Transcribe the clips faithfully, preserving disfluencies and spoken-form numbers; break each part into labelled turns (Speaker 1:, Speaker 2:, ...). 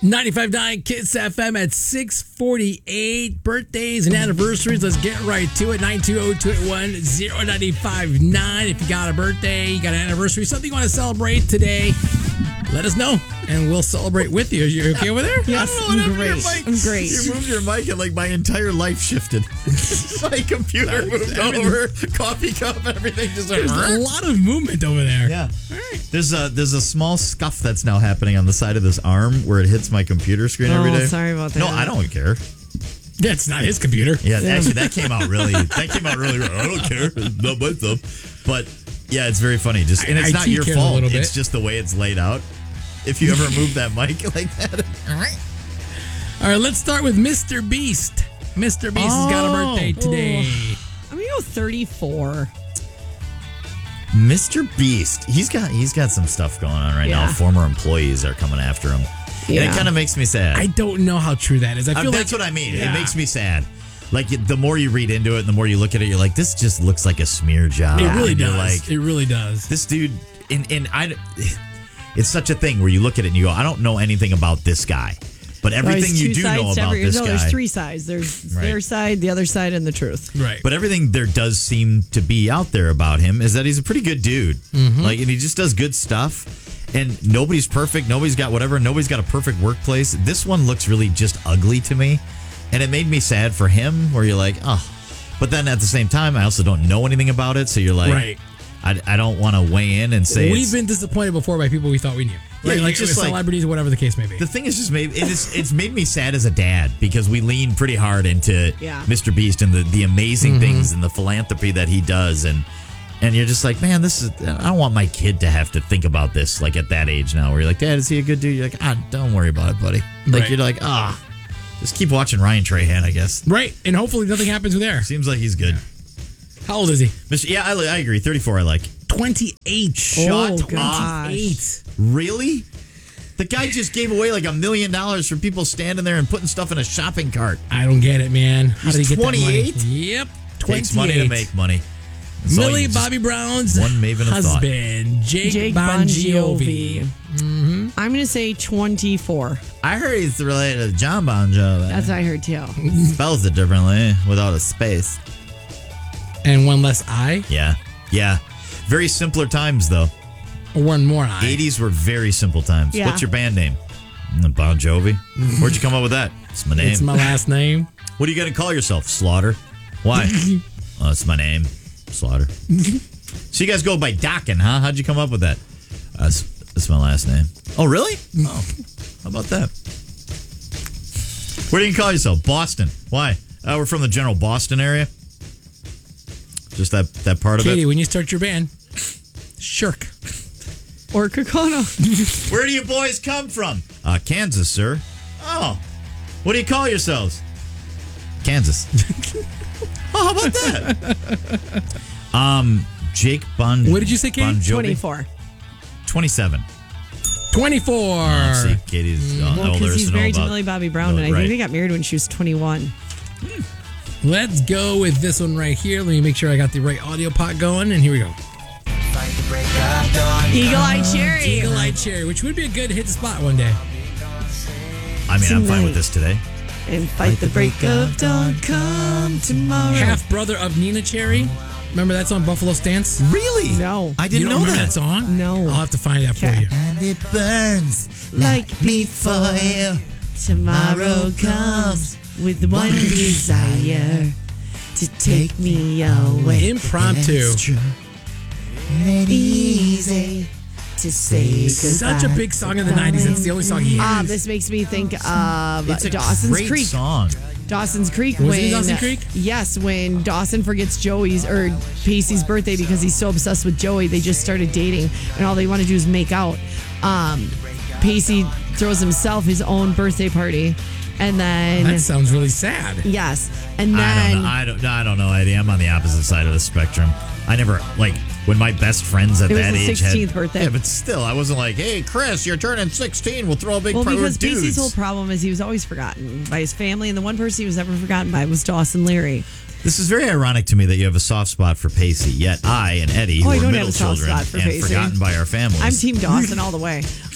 Speaker 1: ninety-five point nine Kiss F M at six forty-eight. Birthdays and anniversaries. Let's get right to it. nine two zero, two eight one, zero nine five nine. If you got a birthday, you got an anniversary, something you want to celebrate today, let us know, and we'll celebrate with you. Are you okay over there?
Speaker 2: Yes,
Speaker 3: I don't know,
Speaker 2: I'm great.
Speaker 3: mic,
Speaker 2: I'm great.
Speaker 3: You moved your mic and like my entire life shifted. My computer moved over, coffee cup, everything just went.
Speaker 1: There's a lot of movement over there.
Speaker 3: Yeah. There's a there's a small scuff that's now happening on the side of this arm where it hits my computer screen every
Speaker 2: Oh,
Speaker 3: day.
Speaker 2: sorry about that.
Speaker 3: No, I don't care.
Speaker 1: That's not his computer.
Speaker 3: Yeah, actually, that came out really. That came out really. I don't care. It's not my stuff. But yeah, it's very funny. Just and it's
Speaker 1: I-
Speaker 3: not
Speaker 1: I
Speaker 3: your
Speaker 1: cares a
Speaker 3: fault.
Speaker 1: little bit.
Speaker 3: It's just the way it's laid out. If you ever move that mic like that. All right.
Speaker 1: All right, let's start with Mister Beast. Mister Beast has got a
Speaker 3: Oh.
Speaker 1: birthday today.
Speaker 2: I'm gonna go thirty-four.
Speaker 3: Mister Beast, he's got he's got some stuff going on right
Speaker 2: Yeah.
Speaker 3: now. Former employees are coming after him, and
Speaker 2: Yeah.
Speaker 3: it kind of makes me sad.
Speaker 1: I don't know how true that is. I
Speaker 3: Uh,
Speaker 1: feel
Speaker 3: that's
Speaker 1: like
Speaker 3: what I mean.
Speaker 1: Yeah.
Speaker 3: It makes me sad. Like the more you read into it, and the more you look at it, you're like, this just looks like a smear job.
Speaker 1: It really
Speaker 3: And you're
Speaker 1: does.
Speaker 3: Like
Speaker 1: it really does.
Speaker 3: this dude, and and I, it's such a thing where you look at it and you go, I don't know anything about this guy, but everything
Speaker 2: There's
Speaker 3: you
Speaker 2: two
Speaker 3: do
Speaker 2: sides
Speaker 3: know
Speaker 2: to
Speaker 3: about
Speaker 2: every-
Speaker 3: this
Speaker 2: no,
Speaker 3: guy.
Speaker 2: there's three sides. There's
Speaker 3: Right.
Speaker 2: their side, the other side, and the truth.
Speaker 1: Right.
Speaker 3: But everything there does seem to be out there about him is that he's a pretty good dude.
Speaker 1: Mm-hmm.
Speaker 3: Like, and he just does good stuff. And nobody's perfect. Nobody's got whatever. Nobody's got a perfect workplace. This one looks really just ugly to me. And it made me sad for him, where you're like, oh. But then at the same time, I also don't know anything about it. So you're like,
Speaker 1: Right.
Speaker 3: I, I don't want to weigh in and say
Speaker 1: We've
Speaker 3: it's,
Speaker 1: been disappointed before by people we thought we knew.
Speaker 3: Yeah,
Speaker 1: Right?
Speaker 3: you
Speaker 1: like
Speaker 3: just like-
Speaker 1: celebrities or whatever the case may be.
Speaker 3: The thing is just made it's it's made me sad as a dad because we lean pretty hard into
Speaker 2: Yeah.
Speaker 3: Mister Beast and the, the amazing
Speaker 1: Mm-hmm.
Speaker 3: things and the philanthropy that he does and and you're just like, man, this is I don't want my kid to have to think about this like at that age now where you're like, Dad, is he a good dude? You're like, ah, don't worry about it, buddy. Like
Speaker 1: Right.
Speaker 3: you're like, ah, just keep watching Ryan Trahan, I guess.
Speaker 1: Right. And hopefully nothing happens with there.
Speaker 3: Seems like he's good.
Speaker 1: How old is he?
Speaker 3: Mister Yeah, I, I agree. thirty-four, I like.
Speaker 1: twenty-eight.
Speaker 3: Shut
Speaker 2: Oh,
Speaker 3: up.
Speaker 2: gosh.
Speaker 1: twenty-eight.
Speaker 3: Really? The guy just gave away like a million dollars for people standing there and putting stuff in a shopping cart.
Speaker 1: I don't get it, man. How
Speaker 3: He's
Speaker 1: did he get
Speaker 3: twenty-eight?
Speaker 1: that money? Yep. twenty-eight.
Speaker 3: Takes money to make money. That's all
Speaker 1: Millie
Speaker 3: you just-
Speaker 1: Bobby Brown's
Speaker 3: one maven of thought.
Speaker 1: husband, Jake,
Speaker 2: Jake
Speaker 1: Bon
Speaker 2: Bon
Speaker 1: Jovi.
Speaker 2: Jovi. I'm gonna say twenty-four.
Speaker 3: I heard he's related to John Bon Jovi.
Speaker 2: That's what I heard too.
Speaker 3: Spells it differently without a space.
Speaker 1: And one less I,
Speaker 3: Yeah. Yeah. Very simpler times, though.
Speaker 1: or one more I.
Speaker 3: eighties were very simple times.
Speaker 2: Yeah.
Speaker 3: What's your band name? Mm, Bon Jovi. Where'd you come up with that? It's my name.
Speaker 1: It's my last name.
Speaker 3: What are you going to call yourself? Slaughter? Why? Oh, it's my name. Slaughter. So you guys go by Dockin, huh? How'd you come up with that? Uh, that's, that's my last name. Oh, really? Oh, how about that? Where do you call yourself? Boston. Why? Uh, we're from the general Boston area. Just that, that part of
Speaker 1: Katie,
Speaker 3: it.
Speaker 1: when you start your band, shirk.
Speaker 2: Or Kokona.
Speaker 3: Where do you boys come from? Uh, Kansas, sir. Oh, what do you call yourselves? Kansas. Oh, how about that? um, Jake Bon.
Speaker 1: What did you say, Katie?
Speaker 3: Bon Jovi?
Speaker 2: twenty-four.
Speaker 3: twenty-seven.
Speaker 1: twenty-four.
Speaker 3: Oh, see, Katie's uh,
Speaker 2: Well,
Speaker 3: older
Speaker 2: because he's
Speaker 3: to know
Speaker 2: married to
Speaker 3: about.
Speaker 2: Millie Bobby Brown,
Speaker 3: No,
Speaker 2: and I
Speaker 3: right.
Speaker 2: think they got married when she was twenty-one.
Speaker 1: Let's go with this one right here. Let me make sure I got the right audio pot going, and here we go.
Speaker 2: Eagle Eye Cherry.
Speaker 1: Eagle Eye Cherry, which would be a good hit spot one day.
Speaker 3: I mean, I'm fine
Speaker 2: Tonight.
Speaker 3: with this today.
Speaker 2: And fight the break of dawn. Come tomorrow.
Speaker 1: Half brother of Nina Cherry. Remember that song, Buffalo Stance?
Speaker 3: Really?
Speaker 2: No.
Speaker 3: I
Speaker 1: You
Speaker 3: didn't
Speaker 1: don't
Speaker 3: know
Speaker 1: remember
Speaker 3: that.
Speaker 1: that song?
Speaker 2: No.
Speaker 1: I'll have to find that for
Speaker 2: Okay.
Speaker 1: you.
Speaker 3: And it burns
Speaker 2: Like
Speaker 3: before you.
Speaker 2: Tomorrow comes with one desire to take me away.
Speaker 1: Impromptu.
Speaker 3: Ain't
Speaker 2: Easy to say
Speaker 1: Such a big song in the nineties. It's the only song he
Speaker 2: Ah,
Speaker 1: has.
Speaker 2: this makes me think of
Speaker 3: It's a
Speaker 2: Dawson's
Speaker 3: great
Speaker 2: Creek.
Speaker 3: song.
Speaker 2: Dawson's Creek.
Speaker 1: Was
Speaker 2: when,
Speaker 1: it in Dawson's Creek?
Speaker 2: Yes, when Dawson forgets Joey's or Pacey's birthday because he's so obsessed with Joey, they just started dating, and all they want to do is make out. Um, Pacey throws himself his own birthday party, and then
Speaker 1: That sounds really sad.
Speaker 2: yes, and
Speaker 3: I
Speaker 2: then
Speaker 3: don't know. I don't. I don't know, Eddie. I'm on the opposite side of the spectrum. I never like when my best friends at
Speaker 2: It was
Speaker 3: that
Speaker 2: his
Speaker 3: age
Speaker 2: sixteenth
Speaker 3: had.
Speaker 2: birthday.
Speaker 3: Yeah, but still, I wasn't like, "Hey, Chris, you're turning sixteen. We'll throw a big
Speaker 2: well,
Speaker 3: party
Speaker 2: because
Speaker 3: with dudes."
Speaker 2: Pacey's whole problem is he was always forgotten by his family, and the one person he was never forgotten by was Dawson Leary.
Speaker 3: This is very ironic to me that you have a soft spot for Pacey, yet I and Eddie,
Speaker 2: Oh,
Speaker 3: who
Speaker 2: I
Speaker 3: are
Speaker 2: don't
Speaker 3: middle
Speaker 2: have a soft
Speaker 3: children
Speaker 2: spot for
Speaker 3: and
Speaker 2: Pacey.
Speaker 3: forgotten by our families.
Speaker 2: I'm Team Dawson all the way.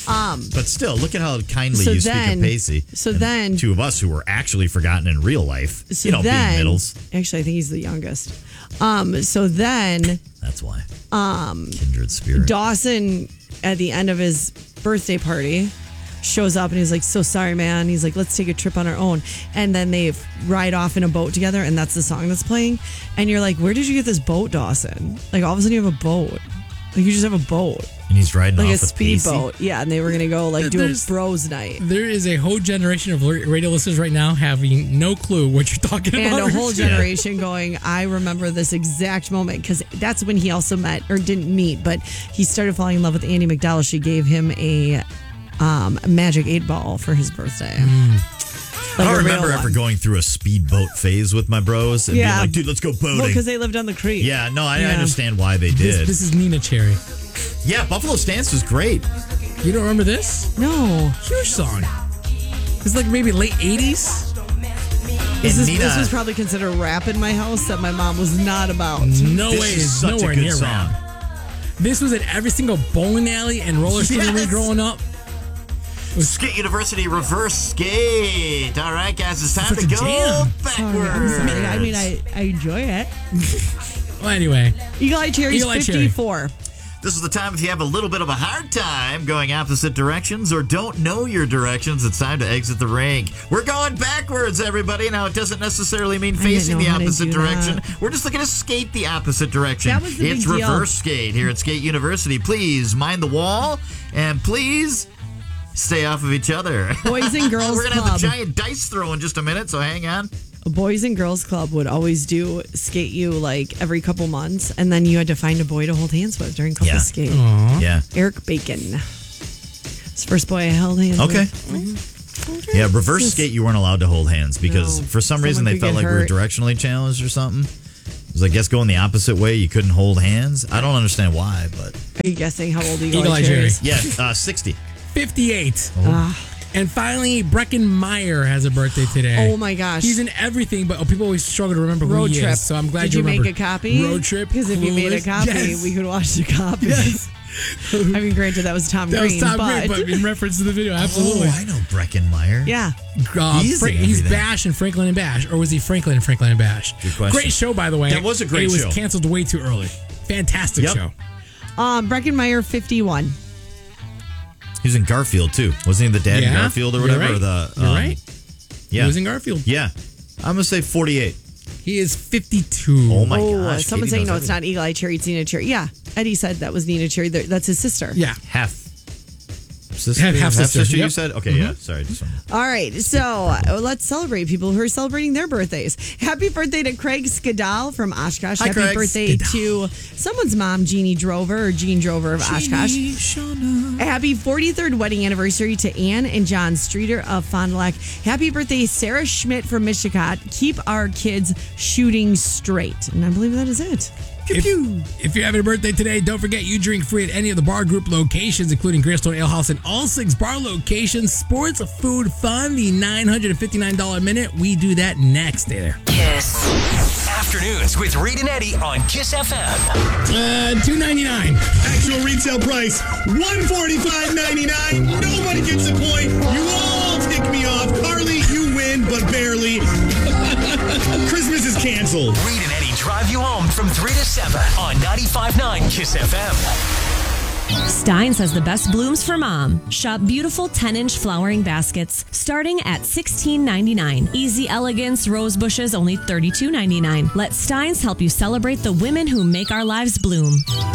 Speaker 2: Um,
Speaker 3: But still, look at how kindly
Speaker 2: So
Speaker 3: you
Speaker 2: then-
Speaker 3: speak of Pacey.
Speaker 2: so
Speaker 3: And
Speaker 2: then-
Speaker 3: two of us who were actually forgotten in real life.
Speaker 2: so
Speaker 3: you know,
Speaker 2: then,
Speaker 3: being middles.
Speaker 2: actually, I think he's the youngest. Um, so then
Speaker 3: That's why. Um, Kindred spirit.
Speaker 2: Dawson, at the end of his birthday party, shows up and he's like, so sorry, man. He's like, let's take a trip on our own. And then they ride off in a boat together, and that's the song that's playing. And you're like, where did you get this boat, Dawson? Like, all of a sudden you have a boat. Like, you just have a boat.
Speaker 3: and he's riding
Speaker 2: Like
Speaker 3: off
Speaker 2: a
Speaker 3: with Pacey.
Speaker 2: speedboat. Yeah, and they were going to go, like, do a
Speaker 1: There's-
Speaker 2: bros night.
Speaker 1: There is a whole generation of radio listeners right now having no clue what you're talking
Speaker 2: And
Speaker 1: about.
Speaker 2: a whole generation going, I remember this exact moment, because that's when he also met, or didn't meet, but he started falling in love with Andy McDowell. She gave him a um, magic eight ball for his birthday.
Speaker 3: I
Speaker 2: Like
Speaker 3: don't
Speaker 2: a real
Speaker 3: remember ever
Speaker 2: one.
Speaker 3: going through a speedboat phase with my bros and
Speaker 2: Yeah.
Speaker 3: being like, dude, let's go boating.
Speaker 2: Well, because they lived on the creek.
Speaker 3: yeah, no, I, I
Speaker 2: Yeah.
Speaker 3: understand why they did.
Speaker 1: This, this is Nina Cherry.
Speaker 3: yeah, Buffalo Stance was great.
Speaker 1: You don't remember this?
Speaker 2: No.
Speaker 1: Huge song. It's like maybe late eighties.
Speaker 2: This,
Speaker 3: And
Speaker 2: is,
Speaker 3: Nina-
Speaker 2: this was probably considered rap in my house that my mom was not about.
Speaker 1: No
Speaker 3: This
Speaker 1: way.
Speaker 3: is
Speaker 1: It's
Speaker 3: such
Speaker 1: nowhere
Speaker 3: a good
Speaker 1: near
Speaker 3: song.
Speaker 1: rap. This was at every single bowling alley and roller skating rink
Speaker 3: Yes.
Speaker 1: growing up.
Speaker 3: Skate University reverse skate. All right, guys, it's time
Speaker 1: Such
Speaker 3: to
Speaker 1: a
Speaker 3: go
Speaker 1: jam.
Speaker 3: backwards.
Speaker 2: I'm sorry. I mean, I, I enjoy it.
Speaker 1: Well, anyway,
Speaker 2: Eagle Eye Cherry's
Speaker 1: Eagle Eye Cherry.
Speaker 2: fifty-four.
Speaker 3: This is the time if you have a little bit of a hard time going opposite directions or don't know your directions, it's time to exit the rink. We're going backwards, everybody. Now, it doesn't necessarily mean
Speaker 2: didn't
Speaker 3: facing
Speaker 2: know
Speaker 3: the
Speaker 2: how to
Speaker 3: opposite
Speaker 2: do
Speaker 3: direction.
Speaker 2: that.
Speaker 3: We're just looking to skate the opposite direction.
Speaker 2: That was the
Speaker 3: it's
Speaker 2: big deal.
Speaker 3: reverse skate here at Skate University. Please mind the wall and please stay off of each other.
Speaker 2: Boys and Girls
Speaker 3: We're going to have
Speaker 2: Club.
Speaker 3: the giant dice throw in just a minute, so hang on.
Speaker 2: A Boys and Girls Club would always do skate you like every couple months, and then you had to find a boy to hold hands with during couple
Speaker 3: Yeah.
Speaker 2: skate.
Speaker 3: Yeah.
Speaker 2: Eric Bacon. It's the first boy I held hands
Speaker 3: Okay.
Speaker 2: with.
Speaker 3: Yeah, reverse skate, you weren't allowed to hold hands because
Speaker 2: No.
Speaker 3: for some reason
Speaker 2: Someone
Speaker 3: they
Speaker 2: could
Speaker 3: felt
Speaker 2: get
Speaker 3: like we were
Speaker 2: hurt.
Speaker 3: directionally challenged or something. It was, I guess, going the opposite way. You couldn't hold hands. I don't understand why, but
Speaker 2: Are you guessing how old Eagle,
Speaker 1: Eagle
Speaker 2: Eye
Speaker 1: Eye
Speaker 2: Cherry
Speaker 1: Cherry.
Speaker 2: is?
Speaker 3: yeah, uh, sixty.
Speaker 1: fifty-eight.
Speaker 2: Ah.
Speaker 1: And finally, Brecken Meyer has a birthday today.
Speaker 2: Oh my gosh.
Speaker 1: He's in everything, but people always struggle to remember
Speaker 2: Road
Speaker 1: who he
Speaker 2: trip.
Speaker 1: is. So I'm glad
Speaker 2: Did
Speaker 1: you
Speaker 2: you
Speaker 1: remember.
Speaker 2: make a copy?
Speaker 1: Road trip.
Speaker 2: Because if you made a
Speaker 1: Clueless.
Speaker 2: copy,
Speaker 1: Yes.
Speaker 2: we could watch the copy.
Speaker 1: Yes.
Speaker 2: I mean, granted, that was Tom
Speaker 1: That
Speaker 2: Green,
Speaker 1: was Tom
Speaker 2: but,
Speaker 1: Green, but in reference to the video, absolutely.
Speaker 3: Oh, I know Breckenmeyer.
Speaker 2: yeah.
Speaker 1: Uh,
Speaker 3: He is
Speaker 1: Fra-
Speaker 3: in
Speaker 1: he's
Speaker 3: everything.
Speaker 1: Bash and Franklin and Bash, or was he Franklin and Franklin and Bash?
Speaker 3: Good question.
Speaker 1: Great show, by the way.
Speaker 3: That was a great
Speaker 1: it
Speaker 3: show.
Speaker 1: was canceled way too early. Fantastic
Speaker 3: Yep.
Speaker 1: show.
Speaker 2: Um, Breckenmeyer, fifty-one.
Speaker 3: He was in Garfield, too. Wasn't he the dad in
Speaker 1: Yeah,
Speaker 3: Garfield or
Speaker 1: you're
Speaker 3: whatever?
Speaker 1: right.
Speaker 3: Or the,
Speaker 1: You're
Speaker 3: um,
Speaker 1: right.
Speaker 3: Yeah.
Speaker 1: He was in Garfield.
Speaker 3: Yeah. I'm going to say forty-eight.
Speaker 1: He is fifty-two.
Speaker 3: Oh, my
Speaker 2: oh,
Speaker 3: gosh.
Speaker 2: someone's
Speaker 3: Katie
Speaker 2: saying
Speaker 3: knows
Speaker 2: no, it's not Eagle Eye Cherry, it's Nina Cherry. Yeah, Eddie said that was Nina Cherry. That's his sister.
Speaker 1: Yeah.
Speaker 3: Half. Sister?
Speaker 1: Half- half sister,
Speaker 3: you
Speaker 1: yep.
Speaker 3: said? Okay, yeah. Sorry. Just one.
Speaker 2: All right, so uh, let's celebrate people who are celebrating their birthdays. Happy birthday to Craig Skadal from Oshkosh.
Speaker 3: Hi,
Speaker 2: Happy
Speaker 3: Craig.
Speaker 2: birthday
Speaker 1: Skadal.
Speaker 2: to someone's mom, Jeannie Drover, or Jean Drover of Oshkosh. Happy forty-third wedding anniversary to Ann and John Streeter of Fond du Lac. Happy birthday, Sarah Schmidt from Michigan. Keep our kids shooting straight. And I believe that is it.
Speaker 1: If, if you're having a birthday today, don't forget you drink free at any of the bar group locations, including Greystone Ale House and all six bar locations. Sports, food, fun, the nine hundred fifty-nine dollars minute. We do that next. Stay there.
Speaker 4: Kiss. Afternoons with Reed and Eddie on Kiss F M.
Speaker 1: Uh, two ninety-nine.
Speaker 5: Actual retail price one forty-five ninety-nine. Nobody gets the point. You all tick me off. Carly, you win, but barely. Christmas is canceled.
Speaker 4: Reed and Eddie drive you home from three to seven on ninety-five point nine Kiss F M.
Speaker 6: Stein's has the best blooms for mom. Shop beautiful ten-inch flowering baskets starting at sixteen ninety-nine. Easy elegance rose bushes only thirty-two ninety-nine. Let Stein's help you celebrate the women who make our lives bloom.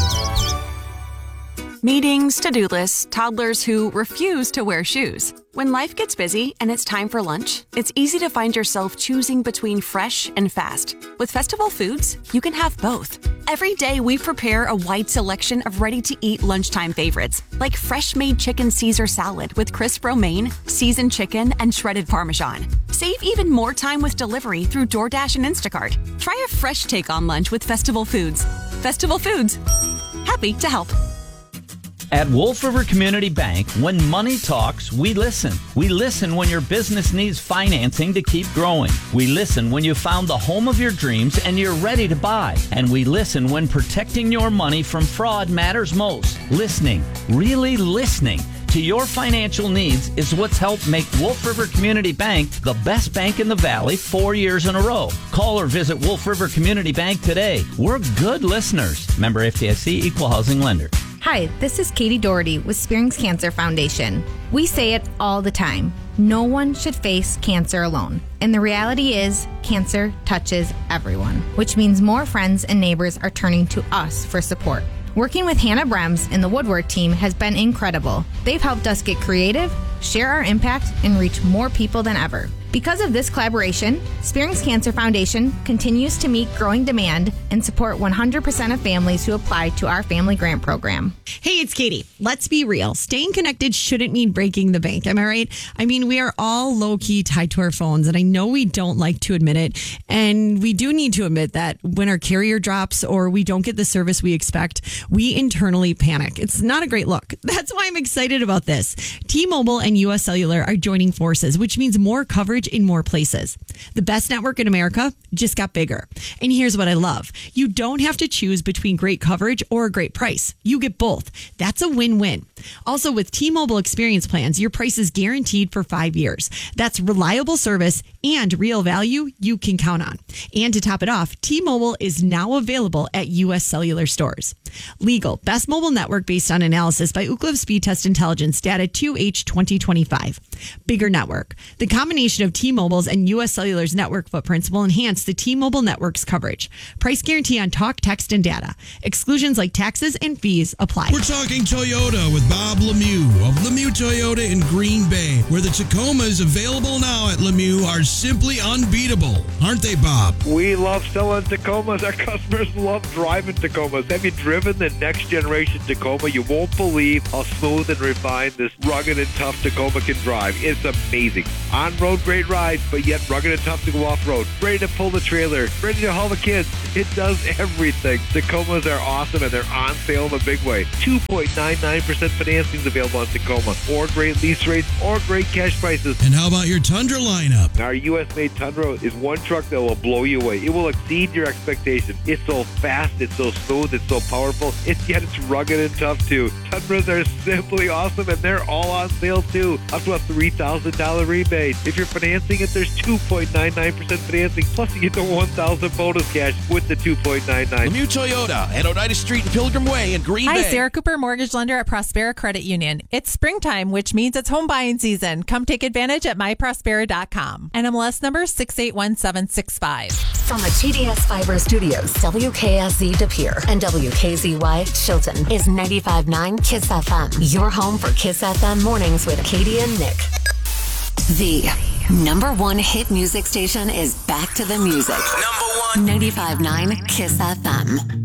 Speaker 7: Meetings, to-do lists, toddlers who refuse to wear shoes. When life gets busy and it's time for lunch, it's easy to find yourself choosing between fresh and fast. With Festival Foods, you can have both. Every day we prepare a wide selection of ready-to-eat lunchtime favorites, like fresh-made chicken Caesar salad with crisp romaine, seasoned chicken, and shredded Parmesan. Save even more time with delivery through DoorDash and Instacart. Try a fresh take on lunch with Festival Foods. Festival Foods. Happy to help.
Speaker 8: At Wolf River Community Bank, when money talks, we listen. We listen when your business needs financing to keep growing. We listen when you found the home of your dreams and you're ready to buy. And we listen when protecting your money from fraud matters most. Listening, really listening, to your financial needs is what's helped make Wolf River Community Bank the best bank in the Valley four years in a row. Call or visit Wolf River Community Bank today. We're good listeners. Member F D I C, Equal Housing Lender.
Speaker 9: Hi, this is Katie Doherty with Spearings Cancer Foundation. We say it all the time. No one should face cancer alone. And the reality is, cancer touches everyone, which means more friends and neighbors are turning to us for support. Working with Hannah Brems and the Woodwork team has been incredible. They've helped us get creative, share our impact, and reach more people than ever. Because of this collaboration, Spearings Cancer Foundation continues to meet growing demand and support one hundred percent of families who apply to our family grant program.
Speaker 2: Hey, it's Katie. Let's be real. Staying connected shouldn't mean breaking the bank. Am I right? I mean, we are all low-key tied to our phones, and I know we don't like to admit it. And we do need to admit that when our carrier drops or we don't get the service we expect, we internally panic. It's not a great look. That's why I'm excited about this. T-Mobile and U S Cellular are joining forces, which means more coverage in more places. The best network in America just got bigger. And here's what I love. You don't have to choose between great coverage or a great price. You get both. That's a win-win. Also, with T-Mobile Experience Plans, your price is guaranteed for five years. That's reliable service and real value you can count on. And to top it off, T-Mobile is now available at U S Cellular stores. Legal, best mobile network based on analysis by Ookla Speed Test Intelligence data two H twenty twenty-five. Bigger network. The combination of T-Mobile's and U S Cellular's network footprints will enhance the T-Mobile network's coverage. Price guarantee on talk, text, and data. Exclusions like taxes and fees apply.
Speaker 10: We're talking Toyota with Bob Lemieux of Lemieux Toyota in Green Bay, where the Tacomas available now at Lemieux are simply unbeatable. Aren't they, Bob?
Speaker 11: We love selling Tacomas. Our customers love driving Tacomas. Have you driven the next generation Tacoma? You won't believe how smooth and refined this rugged and tough Tacoma can drive. It's amazing. On-road great rides, but yet rugged and tough to go off-road. Ready to pull the trailer. Ready to haul the kids. It does everything. Tacomas are awesome, and they're on sale in a big way. two point nine nine percent financing is available on Tacoma, or great lease rates, or great cash prices.
Speaker 10: And how about your Tundra lineup?
Speaker 11: Our U S-made Tundra is one truck that will blow you away. It will exceed your expectations. It's so fast, it's so smooth, it's so powerful, it's, yet it's rugged and tough too. Tundras are simply awesome, and they're all on sale too. Up to a three thousand dollars rebate. If you're financing it, there's two point nine nine percent financing, plus you get the one thousand dollars bonus cash with the two point nine nine.
Speaker 12: Lemieux Toyota at Oneida Street and Pilgrim Way in Green
Speaker 13: Hi,
Speaker 12: Bay.
Speaker 13: Sarah Cooper, mortgage lender at Prospera Credit Union. It's springtime, which means it's home buying season. Come take advantage at my prospera dot com. N M L S number six eight one seven six five.
Speaker 14: From the T D S Fiber Studios, W K S Z De Pere and W K Z Y Chilton is ninety-five point nine KISS F M. Your home for KISS F M mornings with Katie and Nick. The number one hit music station is back to the music. Number one. ninety-five point nine KISS F M.